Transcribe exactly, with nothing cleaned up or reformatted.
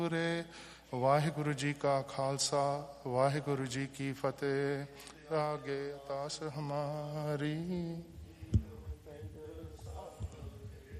ਵਾਹਿਗੁਰੂ ਜੀ ਕਾ ਖਾਲਸਾ ਵਾਹਿਗੁਰੂ ਜੀ ਕੀ ਫਤਿਹ। ਆਗੇ ਤਾਸ ਹਮਾਰੀ।